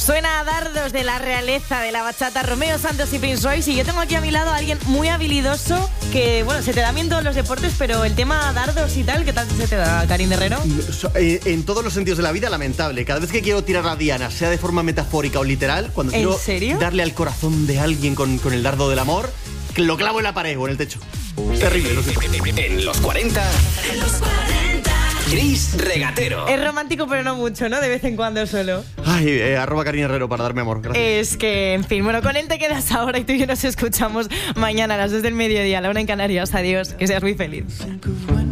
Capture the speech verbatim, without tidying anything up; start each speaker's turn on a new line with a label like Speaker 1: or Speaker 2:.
Speaker 1: Suena a dardos de la realeza de la bachata, Romeo Santos y Prince Royce. Y yo tengo aquí a mi lado a alguien muy habilidoso que, bueno, se te da bien todos los deportes, pero el tema dardos y tal, ¿qué tal se te da, Karim Herrero?
Speaker 2: En todos los sentidos de la vida, lamentable. Cada vez que quiero tirar la diana, sea de forma metafórica o literal, cuando
Speaker 1: ¿En
Speaker 2: quiero
Speaker 1: serio?
Speaker 2: darle al corazón de alguien con, con el dardo del amor, que lo clavo en la pared o en el techo. Terrible, no sé.
Speaker 3: En los cuarenta, en los cuarenta, Chris Regatero.
Speaker 1: Es romántico, pero no mucho, ¿no? De vez en cuando solo.
Speaker 2: Ay, eh, arroba Karim Herrero para darme amor. Gracias.
Speaker 1: Es que, en fin, bueno, con él te quedas ahora y tú y yo nos escuchamos mañana a las dos del mediodía, a la una en Canarias. Adiós, que seas muy feliz.